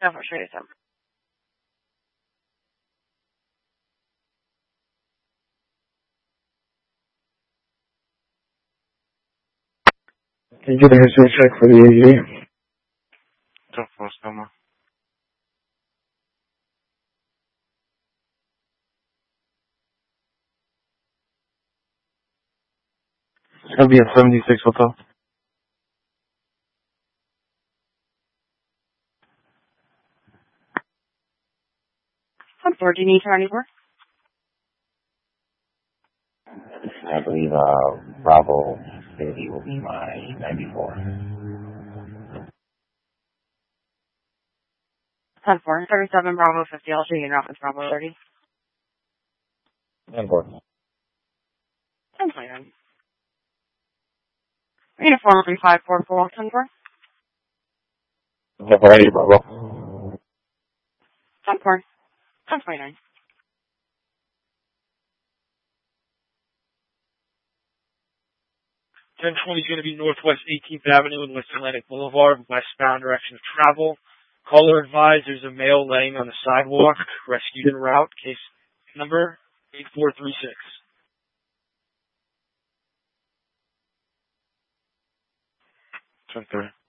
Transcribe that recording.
Ja, verstehe ich. Can you get a history check for the AG? Tough first number. It's gonna be a 76 hotel. 10-4, do you need her anywhere? I believe Bravo City will be my 94. 10-4, 37 Bravo 50, I'll show you in office Bravo 30. 10-4. 10-29. Uniform 3544, 10-4. 10-4, Bravo. 10-4, 10-29. 1020 is going to be Northwest 18th Avenue and West Atlantic Boulevard, westbound direction of travel. Caller advised there's a male laying on the sidewalk, rescued en route, case number 8436. 10-3.